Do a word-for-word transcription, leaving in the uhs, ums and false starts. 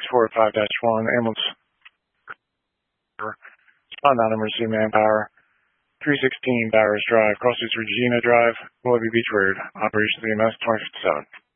four five dash one, ambulance. Respond on emergency manpower. three sixteen Bowers Drive, Crossroads Regina Drive, Willoughby Beach Road. Operations E M S twenty fifty-seven.